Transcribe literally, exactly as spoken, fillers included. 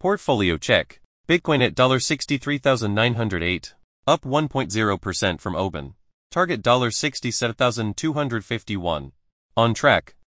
Portfolio check. Bitcoin at sixty-three thousand nine hundred eight. Up one point zero percent from open. Target sixty-seven thousand two hundred fifty-one. On track.